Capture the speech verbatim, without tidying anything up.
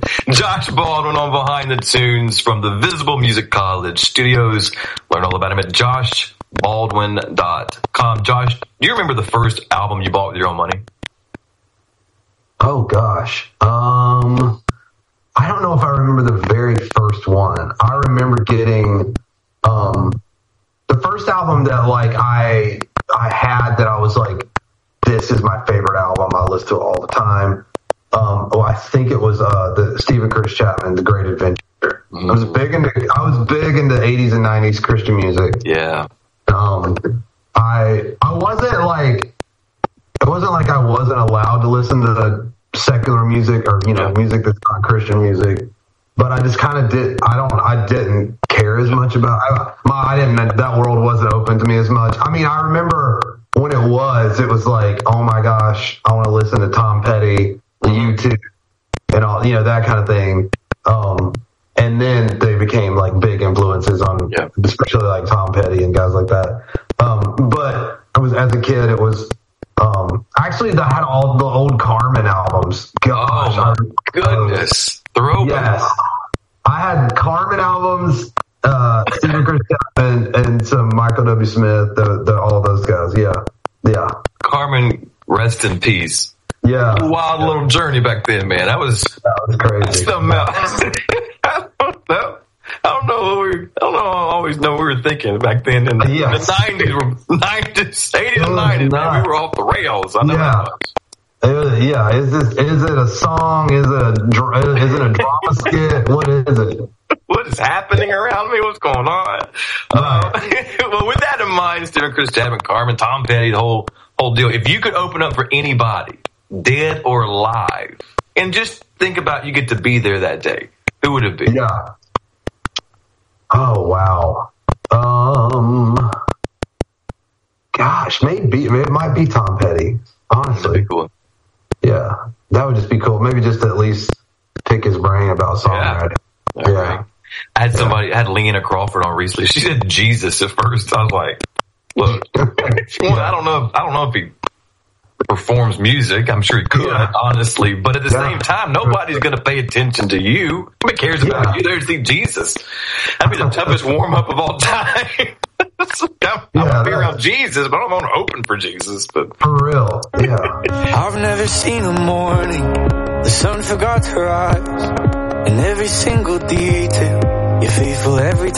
Josh Baldwin on Behind the Tunes from the Visible Music College studios. Learn all about him at josh baldwin dot com. Josh, do you remember the first album you bought with your own money? Oh, gosh. Um, I don't know if I remember the very first one. I remember getting um, the first album that, like, I I had that I was like, this is my favorite album. I listen to it all the time. Um, oh, I think it was uh, the Stephen Curtis Chapman, The Great Adventure. Mm-hmm. I was big into I was big into eighties and nineties Christian music. Yeah. Um, I I wasn't like it wasn't like I wasn't allowed to listen to the secular music or you know yeah. music that's not Christian music, but I just kind of did. I don't. I didn't care as much about. I, my I didn't. That world wasn't open to me as much. I mean, I remember when it was. It was like, oh my gosh, I want to listen to Tom Petty, U two, and all you know that kind of thing. Um, and then they became like big influences on, yeah. especially like Tom Petty and guys like that. Um, but it was as a kid, it was. Um, actually, I had all the old Carmen albums. Gosh, oh my goodness, throwback. Yes, I had Carmen albums, uh, Stephen Curtis Chapman, and some Michael W. Smith. The, the all those guys. Yeah, yeah. Carmen, rest in peace. Yeah, wild yeah. little journey back then, man. That was that was crazy. Something else. I don't know. I don't know. What we, I don't know. I always know what we were thinking back then in the, yes. the nineties, nineties, eighties, and nineties. Man, we were off the rails. I know yeah. that much. It, yeah. Is this? Is it a song? Is it a? Is it a drama skit? What is it? What is happening around me? What's going on? Right. Uh, well, with that in mind, Stephen Curtis Chapman, Carmen, Tom Petty, the whole whole deal. If you could open up for anybody, dead or alive, and just think about you get to be there that day, who would it be? Yeah. Oh, wow. Um, gosh, maybe, it might be Tom Petty, honestly. That'd be cool. Yeah, that would just be cool. Maybe just at least pick his brain about songwriting. Yeah. yeah. Right. I had somebody, I had Leanna Crawford on recently. She said Jesus at first. I was like, look, well, I don't know, I don't know if he performs music. I'm sure he could, yeah. honestly. But at the yeah. same time, nobody's going to pay attention to you. Who cares about yeah. you? There's the Jesus. That'd be the toughest warm up of all time. I'm, I'm yeah, going to be around Jesus, but I don't want to open for Jesus. But for real, yeah. I've never seen a morning the sun forgot to rise, and every single detail you're faithful every time.